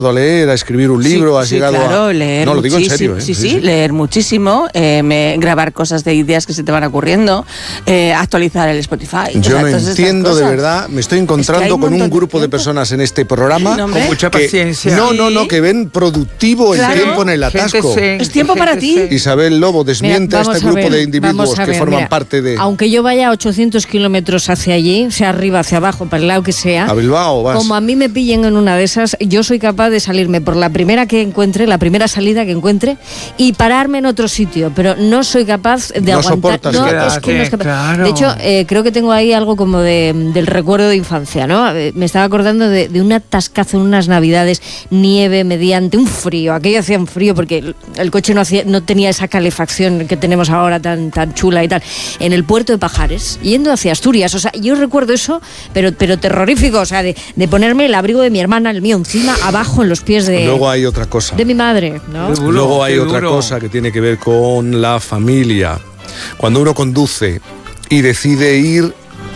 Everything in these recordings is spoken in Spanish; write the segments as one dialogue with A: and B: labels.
A: a leer, a escribir un libro, has llegado
B: claro,
A: a...
B: leer
A: no, lo digo en serio.
B: Sí, leer muchísimo, grabar cosas de ideas que se te van ocurriendo, actualizar el Spotify.
A: Yo no entiendo de verdad, me estoy encontrando con un grupo de personas en este programa
C: con mucha paciencia.
A: Que ven productivo el tiempo en el atasco.
B: Es tiempo para ti.
A: Isabel Lobo desmiente a este grupo de individuos que forman parte de...
D: Aunque yo vaya 800 kilómetros hacia allí, sea arriba, hacia abajo, para el lado que sea,
A: a Bilbao vas.
D: Como a mí me pillen en una de esas, yo soy capaz de salirme por la primera que encuentre, la primera salida que encuentre, y pararme en otro sitio, pero no soy capaz de aguantar. No, es que no es capaz. Claro. De hecho, creo que tengo ahí algo como del recuerdo de infancia, ¿no? Me estaba acordando de un atascazo en unas navidades, nieve mediante un frío. Aquello hacía un frío porque el coche no tenía esa calefacción que tenemos ahora tan chula y tal. En el puerto de Pajares, yendo hacia Asturias. O sea, yo recuerdo eso, pero terrorífico, o sea, de ponerme el abrigo de mi hermana, el mío encima, abajo en los pies de...
A: Luego hay otra cosa.
D: De mi madre, ¿no?
A: Luego hay otra cosa que tiene que ver con la familia. Cuando uno conduce y decide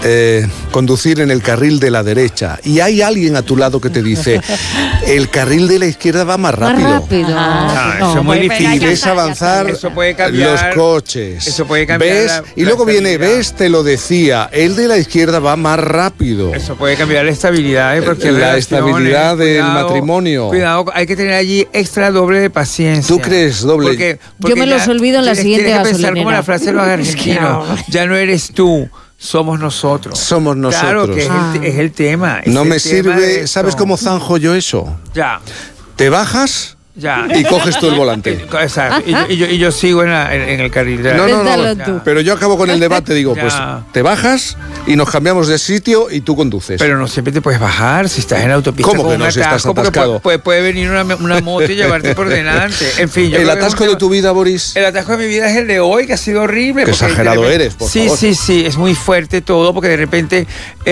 A: conducir en el carril de la derecha y hay alguien a tu lado que te dice el carril de la izquierda va más rápido.
C: Eso es muy difícil.
A: Ves avanzar
C: eso puede cambiar,
A: los coches.
C: Eso puede cambiar.
A: ¿Ves? Y luego viene, te lo decía, el de la izquierda va más rápido.
C: Eso puede cambiar la estabilidad, porque
A: la estabilidad del matrimonio.
C: Cuidado, hay que tener allí extra doble de paciencia.
A: ¿Tú crees doble?
C: Porque
D: yo me los olvido en la siguiente gasolinera.
C: Tienes que pensar como la frase de los argentinos, ya no eres tú. Somos nosotros.
A: Somos nosotros.
C: Claro que es el tema.
A: No me sirve. ¿Sabes cómo zanjo yo eso?
C: Ya.
A: Te bajas
C: ya
A: y coges tú el volante.
C: Exacto. Y yo sigo en el carril.
A: No. Pero yo acabo con el debate. Digo, pues te bajas y nos cambiamos de sitio y tú conduces.
C: Pero no siempre te puedes bajar si estás en la autopista.
A: ¿Cómo que no? Si estás atascado.
C: Puede venir una moto y llevarte por delante. En fin.
A: ¿El atasco de tu vida, Boris?
C: El atasco de mi vida es el de hoy, que ha sido horrible.
A: Qué exagerado eres, por favor.
C: Sí. Es muy fuerte todo porque de repente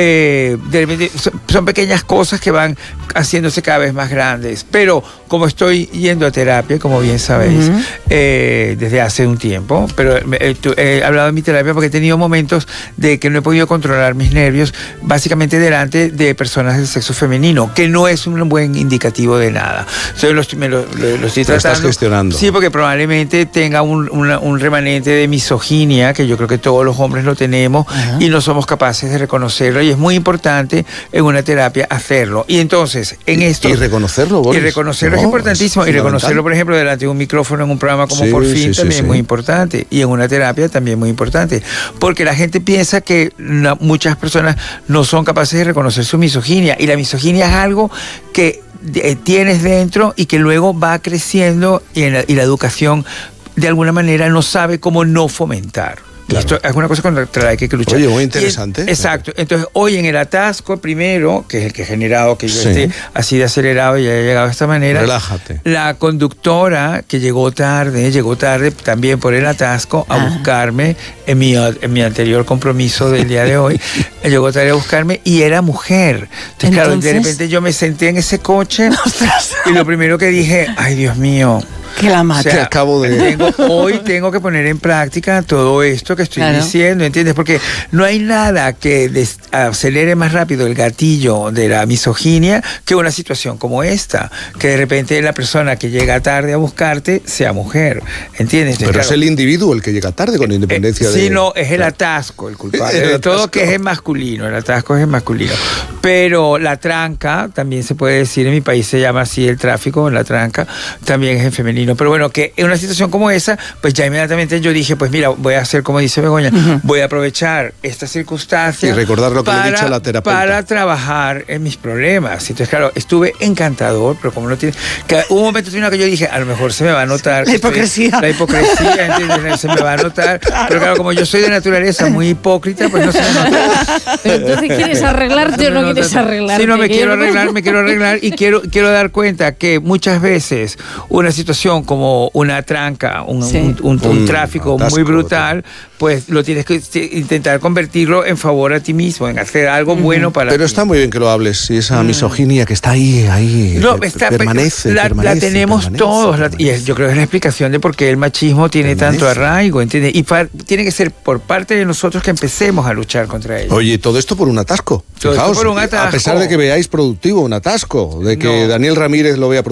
C: son pequeñas cosas que van haciéndose cada vez más grandes. Pero como estoy yendo a terapia, como bien sabéis, desde hace un tiempo, pero he hablado de mi terapia porque he tenido momentos de que no he podido controlar mis nervios, básicamente delante de personas del sexo femenino, que no es un buen indicativo de nada. Entonces lo estoy tratando.
A: Estás gestionando.
C: Sí, porque probablemente tenga un remanente de misoginia, que yo creo que todos los hombres lo tenemos, y no somos capaces de reconocerlo, y es muy importante en una terapia hacerlo. Y entonces, en esto...
A: Y reconocerlo, Boris.
C: Y reconocerlo es importantísimo, y reconocerlo, por ejemplo, delante de un micrófono en un programa como Por Fin también es muy importante, y en una terapia también muy importante, porque la gente piensa que muchas personas no son capaces de reconocer su misoginia, y la misoginia es algo que tienes dentro y que luego va creciendo, y la educación de alguna manera no sabe cómo no fomentar. Claro. Esto es una cosa contra la que hay que luchar.
A: Oye, muy interesante.
C: Exacto. Entonces, hoy en el atasco primero, que es el que ha generado que yo esté así de acelerado y haya llegado de esta manera.
A: Relájate.
C: La conductora que llegó tarde también por el atasco a buscarme en mi anterior compromiso del día de hoy. Llegó tarde a buscarme y era mujer. Entonces, claro, de repente yo me senté en ese coche y lo primero que dije, ay, Dios mío.
B: Que la mate.
C: O sea, hoy tengo que poner en práctica todo esto que estoy diciendo, ¿entiendes? Porque no hay nada que acelere más rápido el gatillo de la misoginia que una situación como esta, que de repente la persona que llega tarde a buscarte sea mujer, ¿entiendes?
A: Pero es el individuo el que llega tarde, con independencia de...
C: Sí, no, es el atasco el culpable. De todo que es masculino, el atasco es masculino. Pero la tranca, también se puede decir, en mi país se llama así el tráfico, la tranca, también es en femenino. Pero bueno, que en una situación como esa, pues ya inmediatamente yo dije, pues mira, voy a hacer como dice Begoña, voy a aprovechar esta circunstancia
A: y recordar lo que le he dicho a la terapeuta
C: para trabajar en mis problemas. Entonces, claro, estuve encantador, pero como no tiene... Hubo un momento que yo dije, a lo mejor se me va a notar...
B: La hipocresía.
C: La hipocresía, ¿entiendes? Se me va a notar. Pero claro, como yo soy de naturaleza muy hipócrita, pues no se me nota.
D: Pero entonces, ¿quieres arreglarte o no quieres arreglarte?
C: Sí, no, me quiero arreglar y quiero dar cuenta que muchas veces una situación situación como una tranca, un tráfico muy brutal, pues lo tienes que intentar convertirlo en favor a ti mismo, en hacer algo bueno para ti.
A: Pero está muy bien que lo hables, y esa misoginia que está ahí permanece.
C: La tenemos todos, y yo creo que es la explicación de por qué el machismo tiene tanto arraigo, ¿entiendes? Y tiene que ser por parte de nosotros que empecemos a luchar contra ello.
A: Oye, todo esto por un atasco. Fijaos, a pesar de que veáis productivo un atasco, de que Daniel Ramírez lo vea productivo,